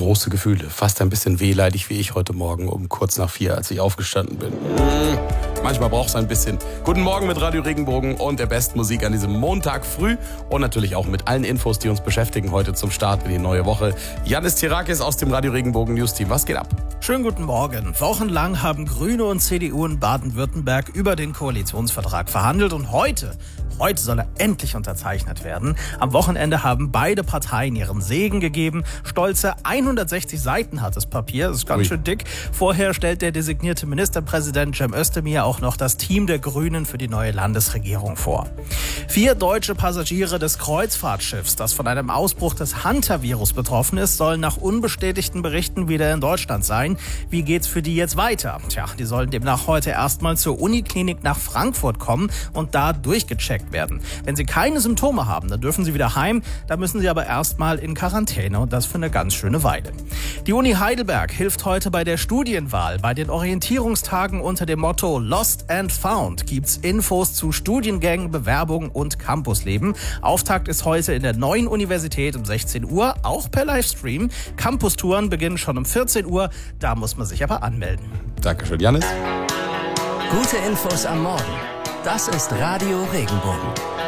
große Gefühle. Fast ein bisschen wehleidig wie ich heute Morgen um kurz nach 4, als ich aufgestanden bin. Manchmal braucht es ein bisschen. Guten Morgen mit Radio Regenbogen und der besten Musik an diesem Montag früh. Und natürlich auch mit allen Infos, die uns beschäftigen heute zum Start in die neue Woche. Janis Tirakis aus dem Radio Regenbogen News Team. Was geht ab? Schönen guten Morgen. Wochenlang haben Grüne und CDU in Baden-Württemberg über den Koalitionsvertrag verhandelt. Und heute soll er endlich unterzeichnet werden. Am Wochenende haben beide Parteien ihren Segen gegeben. Stolze 160 Seiten hat das Papier, das ist ganz schön dick. Vorher stellt der designierte Ministerpräsident Cem Özdemir auch noch das Team der Grünen für die neue Landesregierung vor. 4 deutsche Passagiere des Kreuzfahrtschiffs, das von einem Ausbruch des Hantavirus betroffen ist, sollen nach unbestätigten Berichten wieder in Deutschland sein. Wie geht's für die jetzt weiter? Tja, die sollen demnach heute erstmal zur Uniklinik nach Frankfurt kommen und da durchgecheckt werden. Wenn sie keine Symptome haben, dann dürfen sie wieder heim. Da müssen sie aber erstmal in Quarantäne und das für eine ganz schöne Weile. Die Uni Heidelberg hilft heute bei der Studienwahl. Bei den Orientierungstagen unter dem Motto Lost and Found gibt's Infos zu Studiengängen, Bewerbungen und Campusleben. Auftakt ist heute in der neuen Universität um 16 Uhr, auch per Livestream. Campustouren beginnen schon um 14 Uhr. Da muss man sich aber anmelden. Dankeschön, Janis. Gute Infos am Morgen. Das ist Radio Regenbogen.